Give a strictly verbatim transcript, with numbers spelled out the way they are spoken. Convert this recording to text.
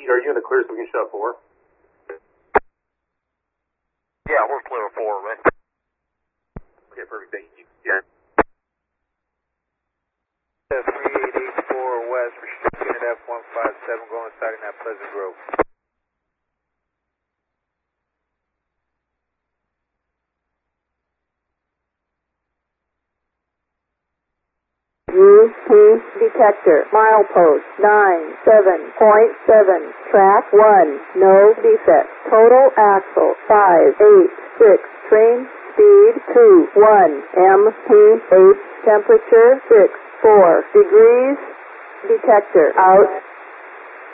are you in the clear so we can shut four? Yeah, we're clear four, right? Okay, perfect. Thank you. Yeah. three eight eight four West, restricted at F one five seven, going starting at Pleasant Grove. U P detector, milepost nine seven point seven, track one, no defect, total axle five eight six, train speed two one, M P H temperature six four degrees, detector out.